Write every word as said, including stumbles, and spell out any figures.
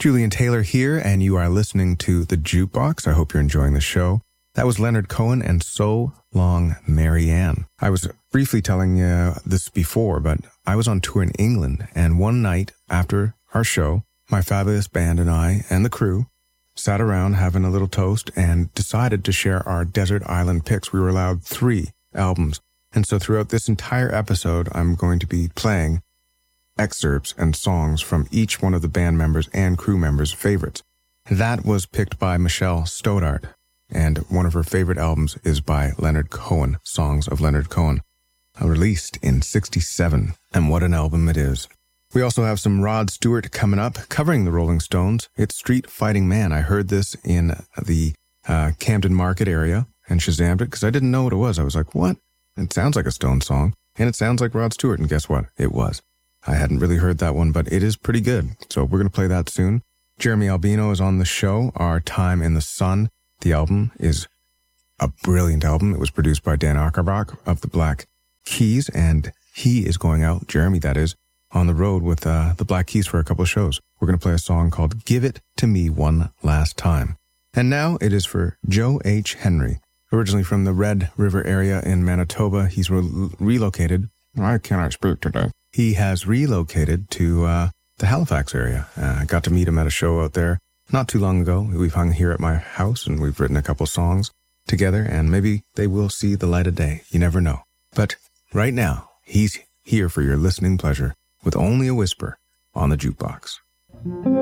Julian Taylor here, and you are listening to The Jukebox. I hope you're enjoying the show. That was Leonard Cohen and So Long, Marianne. I was briefly telling you this before, but I was on tour in England, and one night after our show, my fabulous band and I and the crew sat around having a little toast and decided to share our desert island picks. We were allowed three albums. And so throughout this entire episode, I'm going to be playing excerpts and songs from each one of the band members and crew members' favorites. That was picked by Michelle Stoddart, and one of her favorite albums is by Leonard Cohen, Songs of Leonard Cohen, released in sixty-seven. And what an album it is. We also have some Rod Stewart coming up, covering the Rolling Stones. It's Street Fighting Man. I heard this in the uh, Camden Market area and Shazammed it because I didn't know what it was. I was like, what? It sounds like a Stones song, and it sounds like Rod Stewart, and guess what? It was. I hadn't really heard that one, but it is pretty good. So we're going to play that soon. Jeremy Albino is on the show. Our Time in the Sun. The album is a brilliant album. It was produced by Dan Auerbach of the Black Keys, and he is going out, Jeremy that is, on the road with uh, the Black Keys for a couple of shows. We're going to play a song called Give It to Me One Last Time. And now it is for Joe H. Henry. Originally from the Red River area in Manitoba, he's re- relocated. I cannot speak today. He has relocated to uh, the Halifax area. Uh, I got to meet him at a show out there not too long ago. We've hung here at my house, and we've written a couple songs together, and maybe they will see the light of day. You never know. But right now, he's here for your listening pleasure with Only a Whisper on the Jukebox.